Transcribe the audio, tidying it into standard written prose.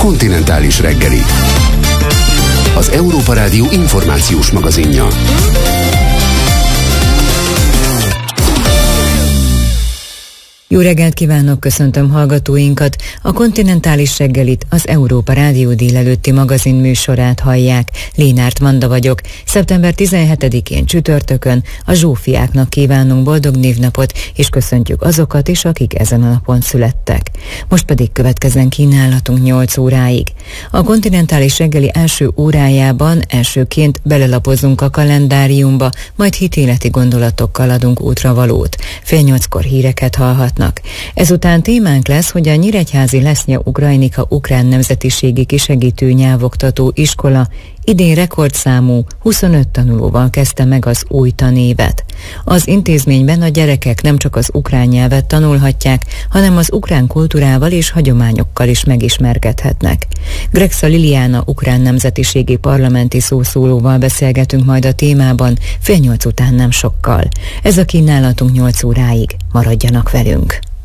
Kontinentális reggeli. Az Európa Rádió információs magazinja. Jó reggelt kívánok, köszöntöm hallgatóinkat! A Kontinentális reggelit, az Európa Rádió délelőtti magazin műsorát hallják. Lénárt Manda vagyok. Szeptember 17-én csütörtökön a Zsófiáknak kívánunk boldog névnapot, és köszöntjük azokat is, akik ezen a napon születtek. Most pedig következzen kínálatunk 8 óráig. A Kontinentális reggeli első órájában elsőként belelapozunk a kalendáriumba, majd hitéleti gondolatokkal adunk útravalót. 7:30-kor híreket hallhat. Ezután témánk lesz, hogy a Nyíregyházi Lesznya Ukrajnika ukrán nemzetiségi kisegítő nyelvoktató iskola idén rekordszámú 25 tanulóval kezdte meg az új tanévet. Az intézményben a gyerekek nem csak az ukrán nyelvet tanulhatják, hanem az ukrán kultúrával és hagyományokkal is megismerkedhetnek. Grexa Liliana ukrán nemzetiségi parlamenti szószólóval beszélgetünk majd a témában 7:30 után nem sokkal. Ez a kínálatunk 8 óráig. Maradjanak velünk!